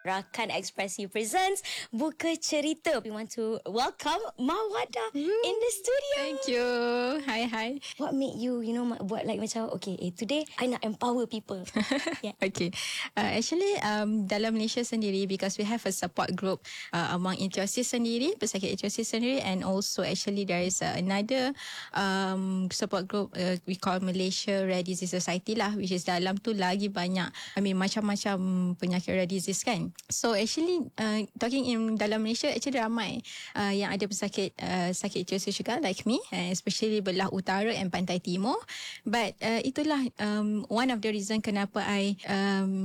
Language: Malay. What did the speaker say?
Rakan Ekspresi presents Buka Cerita. We want to welcome Mawada in the studio. Thank you. Hi. What made you, buat like macam, okay, today I nak empower people. Yeah. Okay. Actually, dalam Malaysia sendiri, because we have a support group among ichthyosis sendiri, pesakit ichthyosis sendiri, and also actually there is another support group we call Malaysia Rare Disease Society lah, which is dalam tu lagi banyak, macam-macam penyakit rare disease kan. So actually talking in dalam Malaysia actually ramai yang ada pesakit sakit ichthyosis juga like me, especially belah utara and pantai timur. But itulah one of the reason kenapa I